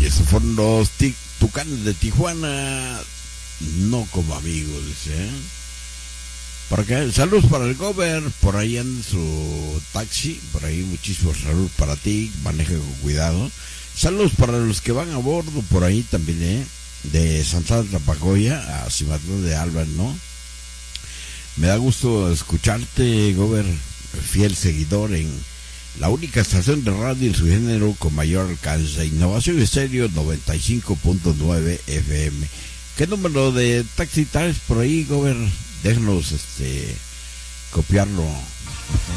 Estos fueron los Tucanes de Tijuana, no como amigos, dice. ¿Para qué? Saludos para el Gober, por ahí anda su taxi, por ahí muchísimos saludos para ti, maneja con cuidado. Saludos para los que van a bordo, por ahí también, de Santa Tapacoya a Cimatlán de Alba, ¿no? Me da gusto escucharte, Gober, fiel seguidor en la única estación de radio en su género con mayor alcance, Innovación Estéreo 95.9 FM. ¿Qué número de taxi traes por ahí, Gober? Déjanos copiarlo.